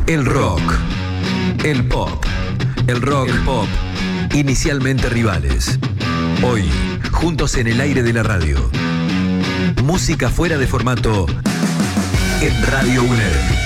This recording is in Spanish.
El rock, el pop, el rock, el pop, inicialmente rivales. Hoy, juntos en el aire de la radio. Música fuera de formato en Radio UNED.